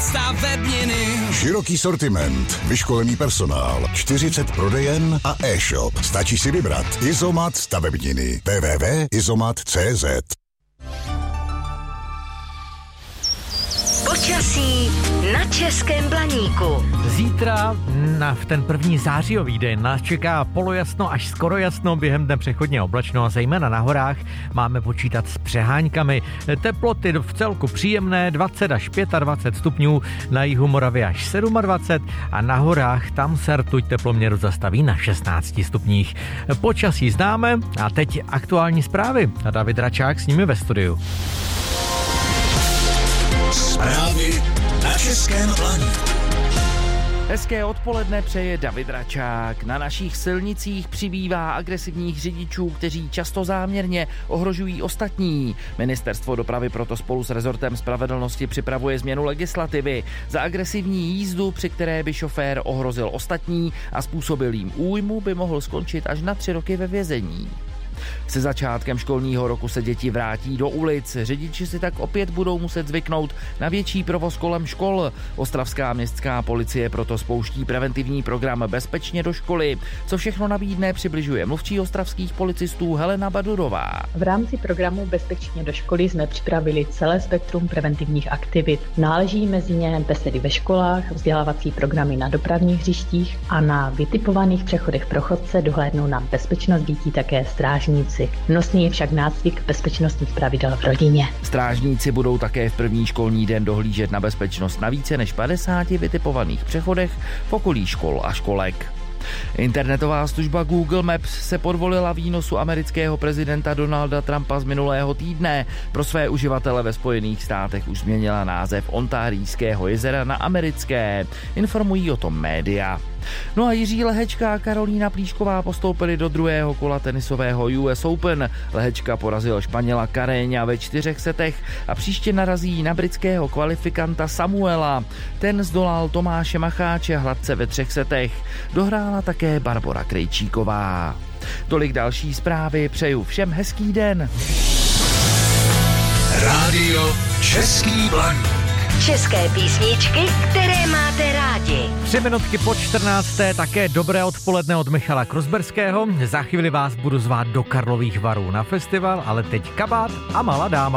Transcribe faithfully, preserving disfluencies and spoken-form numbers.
stavebniny. Široký sortiment, vyškolený personál, čtyřicet prodejen a e-shop. Stačí si vybrat. Izomat stavebniny. w w w tečka izomat tečka cé zet. Počasí na Českém Blaníku. Zítra na v ten první zářijový den nás čeká polojasno až skoro jasno, během dne přechodně oblačno a zejména na horách máme počítat s přeháňkami. Teploty v celku příjemné, dvacet až dvacet pět stupňů, na jihu Moravy až dvacet sedm a na horách tam se rtuť teploměru zastaví na šestnáct stupních. Počasí známe a teď aktuální zprávy a David Račák s nimi ve studiu. Zprávy na Českém Blaníku. Hezké odpoledne přeje David Račák. Na našich silnicích přibývá agresivních řidičů, kteří často záměrně ohrožují ostatní. Ministerstvo dopravy proto spolu s rezortem spravedlnosti připravuje změnu legislativy. Za agresivní jízdu, při které by šofér ohrozil ostatní a způsobil jim újmu, by mohl skončit až na tři roky ve vězení. Se začátkem školního roku se děti vrátí do ulic. Řidiči si tak opět budou muset zvyknout na větší provoz kolem škol. Ostravská městská policie proto spouští preventivní program Bezpečně do školy. Co všechno nabídne, přibližuje mluvčí ostravských policistů Helena Badurová. V rámci programu Bezpečně do školy jsme připravili celé spektrum preventivních aktivit. Náleží mezi ně besedy ve školách, vzdělávací programy na dopravních hřištích a na vytipovaných přechodech pro chodce dohlédnou na bezpečnost dětí také strážníci. Nosný je však nácvik bezpečnostních pravidel v rodině. Strážníci budou také v první školní den dohlížet na bezpečnost na více než padesáti vytipovaných přechodech v okolí škol a školek. Internetová služba Google Maps se podvolila výnosu amerického prezidenta Donalda Trumpa z minulého týdne. Pro své uživatele ve Spojených státech už změnila název Ontárijského jezera na americké. Informují o tom média. No a Jiří Lehečka a Karolína Plíšková postoupili do druhého kola tenisového U S Open. Lehečka porazil Španěla Carreña ve čtyřech setech a příště narazí na britského kvalifikanta Samuela. Ten zdolal Tomáše Macháče hladce ve třech setech. Dohrála také Barbora Krejčíková. Tolik další zprávy, přeju všem hezký den. Rádio Český Blaník. České písničky, které máte rádi. Tři minutky po čtrnácté, také dobré odpoledne od Michala Krozberského. Za chvíli vás budu zvát do Karlových Varů na festival, ale teď kabát a malá dáma.